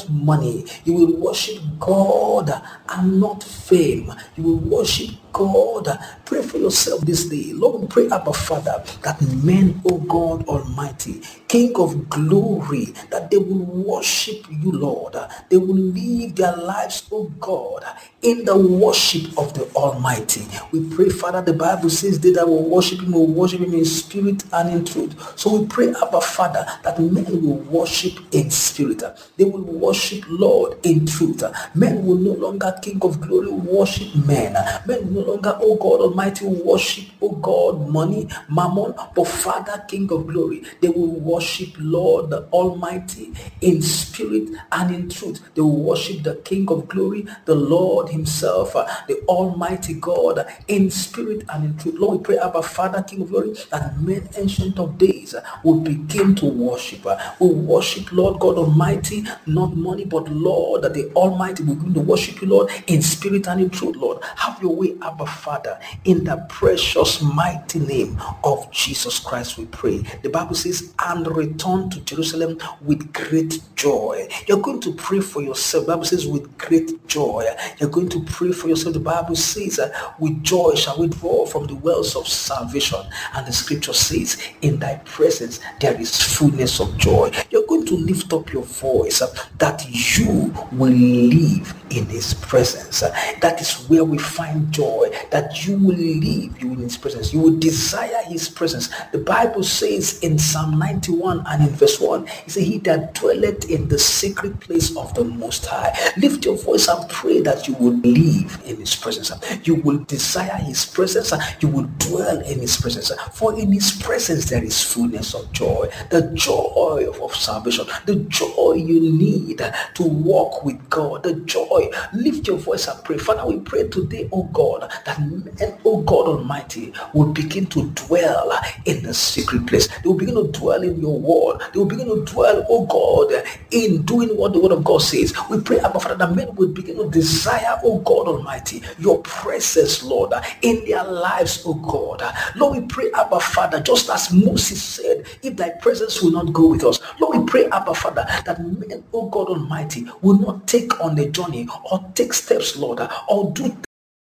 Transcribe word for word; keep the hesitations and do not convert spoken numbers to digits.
money. You will worship God and not fame. You will worship God. Pray for yourself this day. Lord, we pray, Abba Father, that men, oh God Almighty, King of glory, that they will worship you, Lord. They will live their lives, oh God, in the worship of the Almighty. We pray, Father, the Bible says they that will worship him will worship him in spirit and in truth. So we pray, Abba Father, that men will worship in spirit. They will worship, Lord, in truth. Men will no longer, King of glory, worship men. Men will no longer, oh God Almighty, worship, oh God, money, mammon, but Father, King of glory, they will worship, Lord, the Almighty, in spirit and in truth. They will worship the King of glory, the Lord himself, uh, the Almighty God, in spirit and in truth. Lord, we pray, Abba Father, King of glory, that men ancient of days uh, will begin to worship. Uh, will worship, Lord God Almighty, not money, but Lord, that the Almighty will begin to worship you, Lord, in spirit and in truth. Lord, have your way, Abba Father, in the precious mighty name of Jesus Christ we pray. The Bible says, and return to Jerusalem with great joy. You're going to pray for yourself. The Bible says, with great joy. You're going to pray for yourself. The Bible says, uh, with joy shall we draw from the wells of salvation. And the scripture says, in thy presence there is fullness of joy. You're going to lift up your voice uh, that you will live in his presence. Uh, that is where we find joy, that you will live you in his presence. You will desire his presence. The Bible says in Psalm ninety-one and in verse one, it says, he that dwelleth in the secret place of the Most High. Lift your voice and pray that you will live in his presence. You will desire his presence. You will dwell in his presence. For in his presence there is fullness of joy. The joy of, of salvation. The joy you need to walk with God. The joy. Lift your voice and pray. Father, we pray today, oh God, that men, oh God Almighty, will begin to dwell in the secret place. They will begin to dwell in your word. They will begin to dwell, oh God, in doing what the word of God says. We pray, Abba Father, that men will begin to desire, oh God Almighty, your presence, Lord, in their lives, oh God. Lord, we pray, Abba Father, just as Moses said, if thy presence will not go with us. Lord, we pray, Abba Father, that men, oh God Almighty, will not take on a journey or take steps, Lord, or do